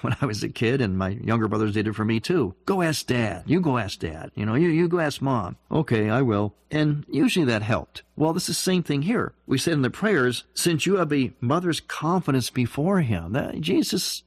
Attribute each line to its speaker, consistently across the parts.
Speaker 1: when I was a kid, and my younger brothers did it for me too. Go ask Dad. You go ask Dad. You go ask Mom. Okay, I will. And usually that helped. Well, this is the same thing here. We said in the prayers, since you have a mother's confidence before him, that Jesus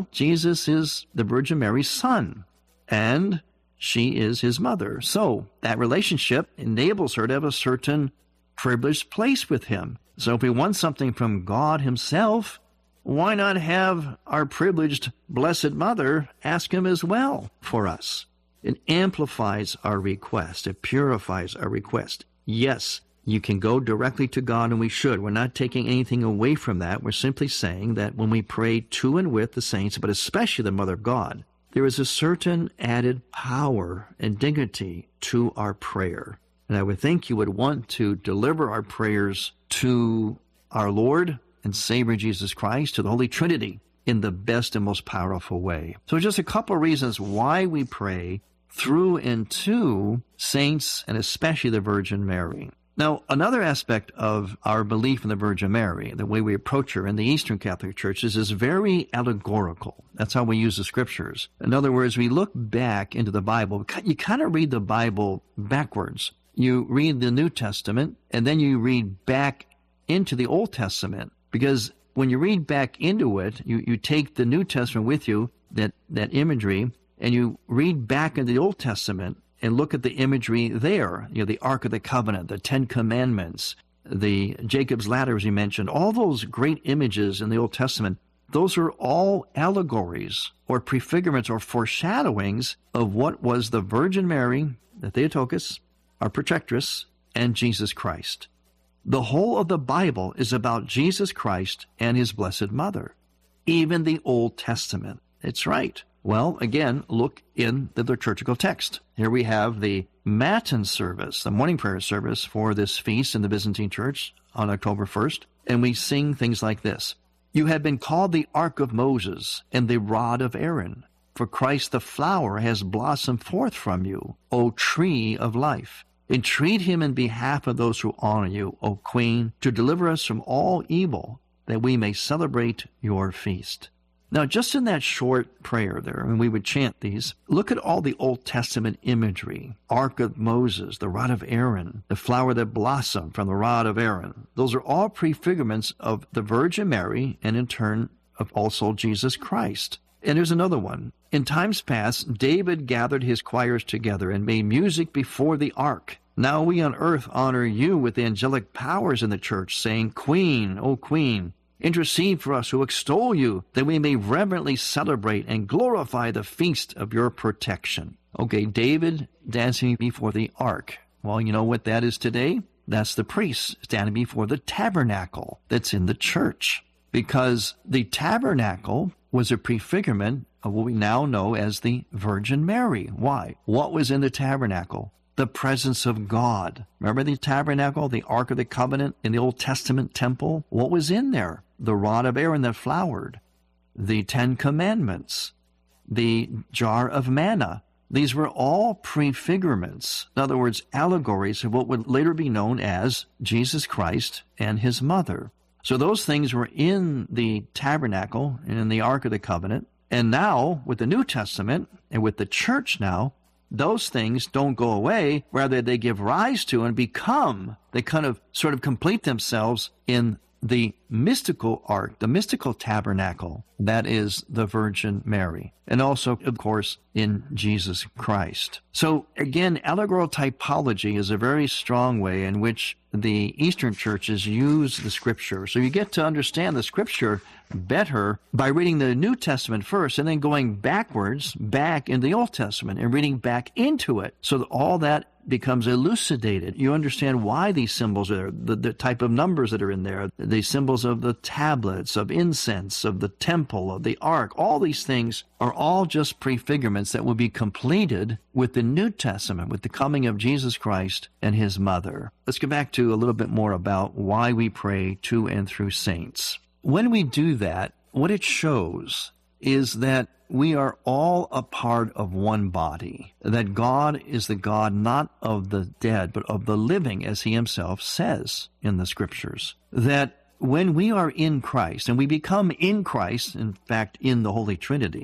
Speaker 1: is the Virgin Mary's son, and she is his mother. So that relationship enables her to have a certain privileged place with him. So if we want something from God himself, why not have our privileged Blessed Mother ask him as well for us? It amplifies our request. It purifies our request. Yes, you can go directly to God, and we should. We're not taking anything away from that. We're simply saying that when we pray to and with the saints, but especially the Mother of God, there is a certain added power and dignity to our prayer. And I would think you would want to deliver our prayers to our Lord and Savior Jesus Christ, to the Holy Trinity, in the best and most powerful way. So just a couple of reasons why we pray through and to saints, and especially the Virgin Mary. Now, another aspect of our belief in the Virgin Mary, the way we approach her in the Eastern Catholic churches, is very allegorical. That's how we use the scriptures. In other words, we look back into the Bible. You kind of read the Bible backwards. You read the New Testament, and then you read back into the Old Testament. Because when you read back into it, you take the New Testament with you, that imagery, and you read back into the Old Testament and look at the imagery there. The Ark of the Covenant, the Ten Commandments, the Jacob's Ladder, as you mentioned, all those great images in the Old Testament, those are all allegories or prefigurements or foreshadowings of what was the Virgin Mary, the Theotokos, our protectress, and Jesus Christ. The whole of the Bible is about Jesus Christ and his Blessed Mother, even the Old Testament. It's right. Well, again, look in the liturgical text. Here we have the Matin service, the morning prayer service for this feast in the Byzantine Church on October 1st, and we sing things like this. You have been called the Ark of Moses and the Rod of Aaron, for Christ the flower has blossomed forth from you, O tree of life. Entreat him in behalf of those who honor you, O Queen, to deliver us from all evil, that we may celebrate your feast. Now, just in that short prayer there, and we would chant these, look at all the Old Testament imagery. Ark of Moses, the rod of Aaron, the flower that blossomed from the rod of Aaron. Those are all prefigurements of the Virgin Mary, and in turn of also Jesus Christ. And there's another one. In times past, David gathered his choirs together and made music before the ark. Now we on earth honor you with the angelic powers in the church, saying, Queen, O Queen, intercede for us who extol you, that we may reverently celebrate and glorify the feast of your protection. Okay, David dancing before the ark. Well, you know what that is today? That's the priests standing before the tabernacle that's in the church. Because the tabernacle was a prefigurement of what we now know as the Virgin Mary. Why? What was in the tabernacle? The presence of God. Remember the tabernacle, the Ark of the Covenant in the Old Testament temple? What was in there? The rod of Aaron that flowered, the Ten Commandments, the jar of manna. These were all prefigurements, in other words, allegories of what would later be known as Jesus Christ and his mother. So those things were in the tabernacle and in the Ark of the Covenant. And now, with the New Testament and with the church now, those things don't go away. Rather, they give rise to and become, they kind of sort of complete themselves in the mystical ark, the mystical tabernacle, that is the Virgin Mary. And also, of course, in Jesus Christ. So again, allegorical typology is a very strong way in which the Eastern churches use the Scripture. So you get to understand the Scripture better by reading the New Testament first and then going backwards, back in the Old Testament and reading back into it. So that all that becomes elucidated. You understand why these symbols are there, the type of numbers that are in there, the symbols of the tablets, of incense, of the temple, of the ark. All these things are all just prefigurements that will be completed with the New Testament, with the coming of Jesus Christ and his mother. Let's get back to a little bit more about why we pray to and through saints. When we do that, what it shows is that we are all a part of one body, that God is the God not of the dead, but of the living, as he himself says in the Scriptures. That when we are in Christ, and we become in Christ, in fact, in the Holy Trinity,